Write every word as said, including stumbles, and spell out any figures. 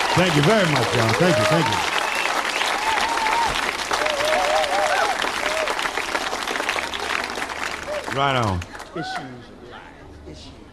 Thank you very much, John. Thank you, thank you. Right on. Issues of life. Issues.